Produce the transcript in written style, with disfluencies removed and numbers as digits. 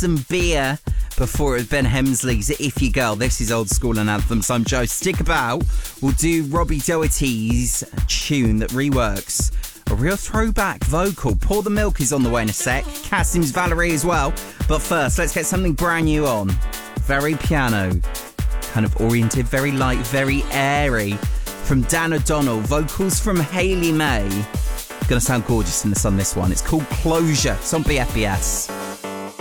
Some Beer before it was Ben Hemsley's If You Girl. This is Old School and Anthems. I'm Joe. Stick about. We'll do Robbie Doherty's tune that reworks a real throwback vocal. Pour the Milk is on the way in a sec. Kasim's Valerie as well. But first, let's get something brand new on. Very piano kind of oriented, very light, very airy. From Dan O'Donnell, vocals from Hayley May. Gonna sound gorgeous in the sun, this one. It's called Closure. It's on BFBS.